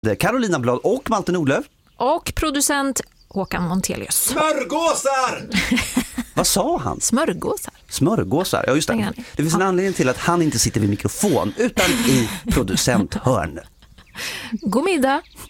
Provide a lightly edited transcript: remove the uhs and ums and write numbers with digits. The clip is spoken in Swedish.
Carolina Blad och Malte Nordlöf. Och producent Håkan Montelius. Smörgåsar! Vad sa han? Smörgåsar, ja just det. Det finns en anledning till att han inte sitter vid mikrofon utan i producenthörn. God middag!